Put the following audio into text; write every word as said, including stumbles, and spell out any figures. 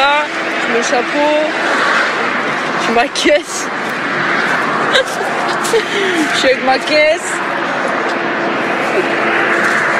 là, je mets le chapeau, je ma caisse. Je suis avec ma caisse.